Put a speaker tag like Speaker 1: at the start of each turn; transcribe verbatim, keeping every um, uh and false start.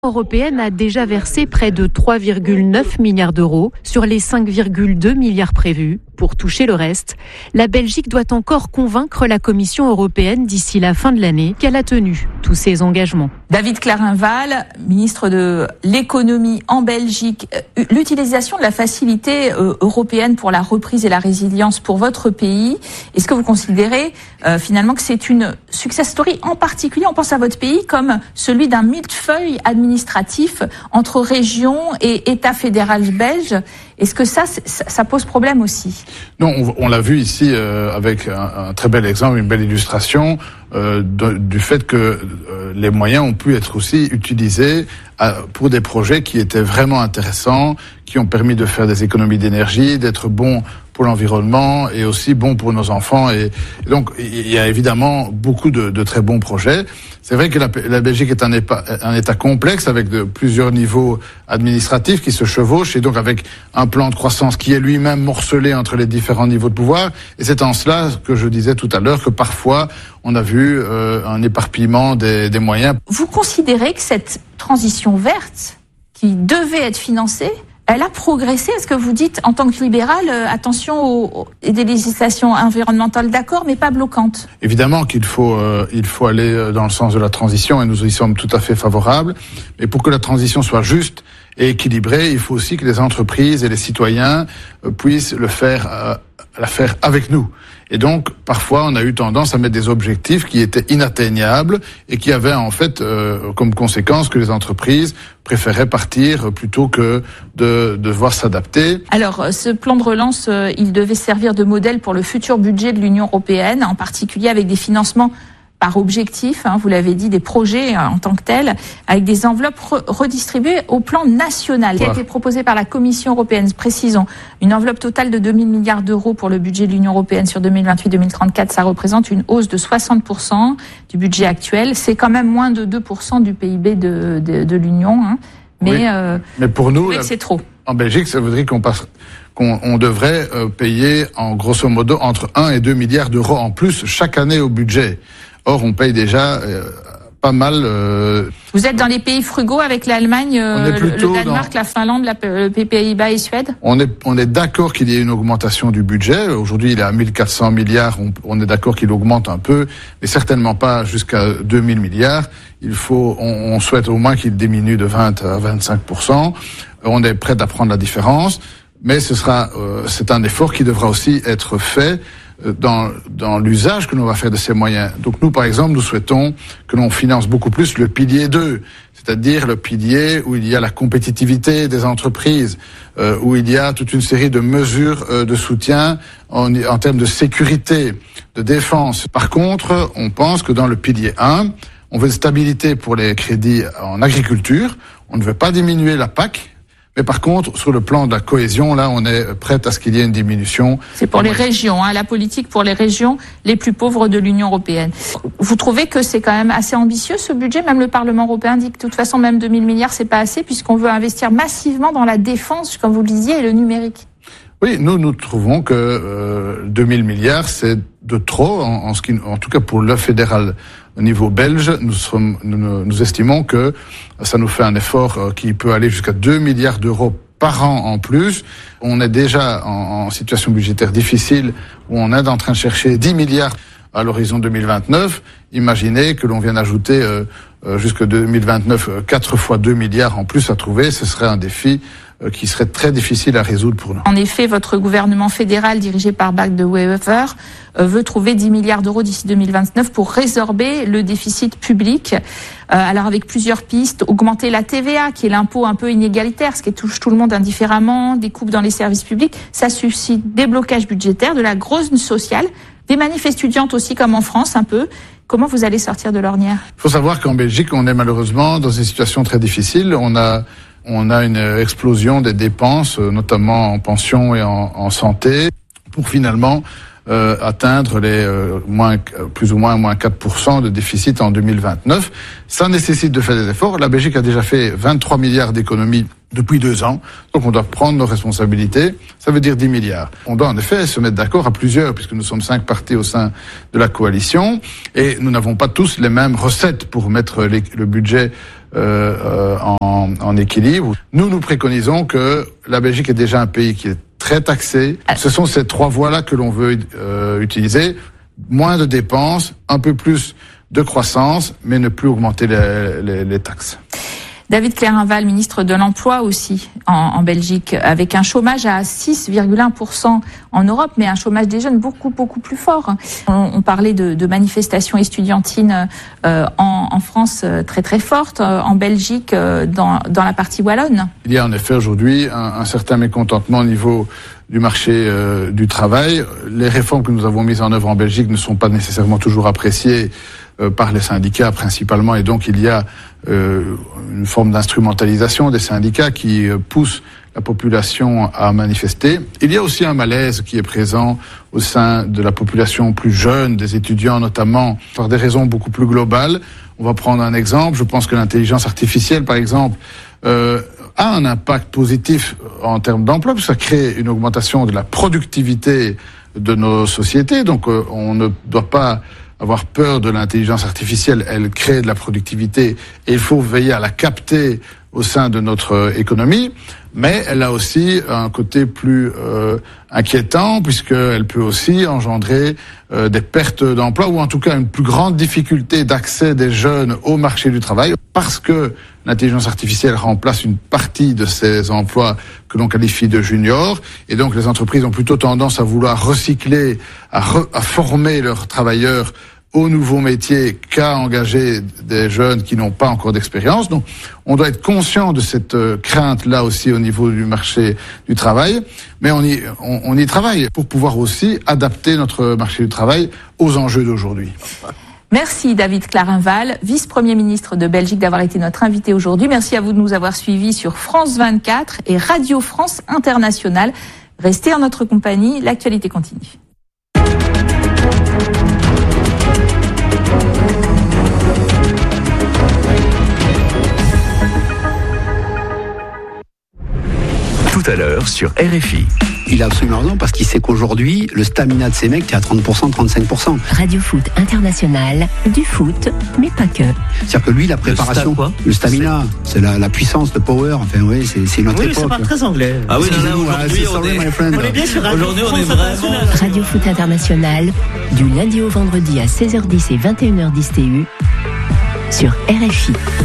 Speaker 1: Européenne a déjà versé près de trois virgule neuf milliards d'euros sur les cinq virgule deux milliards prévus. Pour toucher le reste, la Belgique doit encore convaincre la Commission européenne d'ici la fin de l'année qu'elle a tenu tous ses engagements.
Speaker 2: David Clarinval, ministre de l'économie en Belgique, l'utilisation de la facilité européenne pour la reprise et la résilience pour votre pays, est-ce que vous considérez euh, finalement que c'est une success story? En particulier, on pense à votre pays comme celui d'un millefeuille administratif entre régions et État fédéral belge. Est-ce que ça, ça pose problème aussi?
Speaker 3: Non, on, on l'a vu ici euh, avec un, un très bel exemple, une belle illustration euh, de, du fait que euh, les moyens ont pu être aussi utilisés à, pour des projets qui étaient vraiment intéressants, qui ont permis de faire des économies d'énergie, d'être bons pour l'environnement et aussi bons pour nos enfants. Et, et donc, il y a évidemment beaucoup de, de très bons projets. C'est vrai que la, la Belgique est un, épa, un État complexe avec de, plusieurs niveaux administratifs qui se chevauchent et donc avec un plan de croissance qui est lui-même morcelé entre les différents niveaux de pouvoir. Et c'est en cela que je disais tout à l'heure que parfois on a vu euh, un éparpillement des, des moyens.
Speaker 2: Vous considérez que cette transition verte qui devait être financée, elle a progressé? Est-ce que vous dites, en tant que libéral, euh, attention aux, aux des législations environnementales, d'accord, mais pas bloquantes?
Speaker 3: Évidemment qu'il faut, euh, il faut aller dans le sens de la transition et nous y sommes tout à fait favorables. Mais pour que la transition soit juste et équilibrée, il faut aussi que les entreprises et les citoyens euh, puissent le faire, euh, la faire avec nous. Et donc, parfois, on a eu tendance à mettre des objectifs qui étaient inatteignables et qui avaient en fait euh, comme conséquence que les entreprises préféraient partir plutôt que de, de devoir s'adapter.
Speaker 2: Alors, ce plan de relance, euh, il devait servir de modèle pour le futur budget de l'Union européenne, en particulier avec des financements par objectif, hein, vous l'avez dit, des projets euh, en tant que tels, avec des enveloppes re- redistribuées au plan national, qui a été proposé par la Commission européenne. Précisons, une enveloppe totale de deux mille milliards d'euros pour le budget de l'Union européenne sur deux mille vingt-huit deux mille trente-quatre. Ça représente une hausse de soixante pour cent du budget actuel. C'est quand même moins de deux pour cent du P I B de, de, de l'Union. Hein. Mais,
Speaker 3: oui,
Speaker 2: euh,
Speaker 3: mais pour nous,
Speaker 2: c'est trop.
Speaker 3: En Belgique, ça voudrait qu'on passe... qu'on on devrait euh, payer en grosso modo entre un et deux milliards d'euros en plus chaque année au budget. Or, on paye déjà euh, pas mal. Euh...
Speaker 2: Vous êtes dans les pays frugaux avec l'Allemagne, euh, le Danemark, dans... la Finlande, la, le Pays-Bas et Suède? On est,
Speaker 3: on est d'accord qu'il y ait une augmentation du budget. Aujourd'hui, il est à mille quatre cents milliards. On, on est d'accord qu'il augmente un peu, mais certainement pas jusqu'à deux mille milliards. Il faut, on, on souhaite au moins qu'il diminue de vingt à vingt-cinq pour cent. On est prêt à prendre la différence, mais ce sera, euh, c'est un effort qui devra aussi être fait dans, dans l'usage que l'on va faire de ces moyens. Donc nous, par exemple, nous souhaitons que l'on finance beaucoup plus le pilier deux, c'est-à-dire le pilier où il y a la compétitivité des entreprises, euh, où il y a toute une série de mesures euh, de soutien en, en termes de sécurité, de défense. Par contre, on pense que dans le pilier un, on veut une stabilité pour les crédits en agriculture, on ne veut pas diminuer la P A C, mais par contre, sur le plan de la cohésion, là, on est prêt à ce qu'il y ait une diminution.
Speaker 2: C'est pour les régions, hein, la politique pour les régions les plus pauvres de l'Union européenne. Vous trouvez que c'est quand même assez ambitieux, ce budget? Même le Parlement européen dit que de toute façon, même deux mille milliards, c'est pas assez, puisqu'on veut investir massivement dans la défense, comme vous le disiez, et le numérique.
Speaker 3: Oui, nous, nous trouvons que euh, deux mille milliards, c'est de trop, en, en, ce qui, en tout cas pour le fédéral. Au niveau belge, nous, sommes, nous, nous estimons que ça nous fait un effort qui peut aller jusqu'à deux milliards d'euros par an en plus. On est déjà en, en situation budgétaire difficile où on est en train de chercher dix milliards à l'horizon deux mille vingt-neuf. Imaginez que l'on vienne ajouter euh, jusqu'à deux mille vingt-neuf quatre fois deux milliards en plus à trouver. Ce serait un défi qui serait très difficile à résoudre pour nous.
Speaker 2: En effet, votre gouvernement fédéral, dirigé par Bart De Wever, veut trouver dix milliards d'euros d'ici deux mille vingt-neuf pour résorber le déficit public. Euh, alors avec plusieurs pistes, augmenter la T V A, qui est l'impôt un peu inégalitaire, ce qui touche tout le monde indifféremment, des coupes dans les services publics. Ça suscite des blocages budgétaires, de la grosse sociale, des manifs étudiantes aussi, comme en France un peu. Comment vous allez sortir de l'ornière?
Speaker 3: Il faut savoir qu'en Belgique, on est malheureusement dans une situation très difficile. On a On a une explosion des dépenses, notamment en pension et en, en santé, pour finalement euh, atteindre les euh, moins, plus ou moins moins quatre pour cent de déficit en deux mille vingt-neuf. Ça nécessite de faire des efforts. La Belgique a déjà fait vingt-trois milliards d'économies depuis deux ans. Donc on doit prendre nos responsabilités. Ça veut dire dix milliards. On doit en effet se mettre d'accord à plusieurs, puisque nous sommes cinq partis au sein de la coalition, et nous n'avons pas tous les mêmes recettes pour mettre les, le budget euh, euh, en, en équilibre. Nous, nous préconisons que la Belgique est déjà un pays qui est très taxé. Ce sont ces trois voies-là que l'on veut euh, utiliser. Moins de dépenses, un peu plus de croissance, mais ne plus augmenter les, les, les taxes.
Speaker 2: David Clarenval, ministre de l'Emploi aussi en, en Belgique, avec un chômage à six virgule un pour cent en Europe, mais un chômage des jeunes beaucoup beaucoup plus fort. On, on parlait de, de manifestations estudiantines euh, en, en France euh, très très fortes, euh, en Belgique euh, dans, dans la partie wallonne.
Speaker 3: Il y a en effet aujourd'hui un, un certain mécontentement au niveau du marché euh, du travail. Les réformes que nous avons mises en œuvre en Belgique ne sont pas nécessairement toujours appréciées euh, par les syndicats principalement, et donc il y a euh, une forme d'instrumentalisation des syndicats qui euh, pousse la population à manifester. Il y a aussi un malaise qui est présent au sein de la population plus jeune, des étudiants notamment, par des raisons beaucoup plus globales. On va prendre un exemple. Je pense que l'intelligence artificielle, par exemple, euh, a un impact positif en termes d'emploi, parce que ça crée une augmentation de la productivité de nos sociétés. Donc euh, on ne doit pas avoir peur de l'intelligence artificielle. Elle crée de la productivité et il faut veiller à la capter au sein de notre économie. Mais elle a aussi un côté plus euh, inquiétant, puisqu'elle peut aussi engendrer euh, des pertes d'emploi, ou en tout cas une plus grande difficulté d'accès des jeunes au marché du travail, parce que l'intelligence artificielle remplace une partie de ces emplois que l'on qualifie de juniors, et donc les entreprises ont plutôt tendance à vouloir recycler, à, re, à former leurs travailleurs aux nouveaux métiers qu'à engager des jeunes qui n'ont pas encore d'expérience. Donc, on doit être conscient de cette euh, crainte-là aussi au niveau du marché du travail, mais on y, on, on y travaille pour pouvoir aussi adapter notre marché du travail aux enjeux d'aujourd'hui.
Speaker 2: Merci David Clarenval, vice-premier ministre de Belgique, d'avoir été notre invité aujourd'hui. Merci à vous de nous avoir suivis sur France vingt-quatre et Radio France Internationale. Restez en notre compagnie, l'actualité continue.
Speaker 4: Tout à l'heure sur R F I.
Speaker 5: Il a absolument raison, parce qu'il sait qu'aujourd'hui, le stamina de ces mecs, t'es à trente pour cent, trente-cinq pour cent.
Speaker 6: Radio Foot International, du foot, mais pas que.
Speaker 5: C'est-à-dire que lui, la préparation,
Speaker 7: le, sta
Speaker 5: le stamina, c'est la, la puissance, le power, enfin oui, c'est, c'est notre
Speaker 7: oui,
Speaker 5: époque.
Speaker 7: Oui, c'est pas très anglais.
Speaker 5: Ah oui, non, non, aujourd'hui, on, est, on est bien sur Radio
Speaker 7: Aujourd'hui,
Speaker 5: France
Speaker 7: on est vraiment...
Speaker 6: Radio Foot International, du lundi au vendredi à seize heures dix et vingt et une heures dix T U, sur R F I.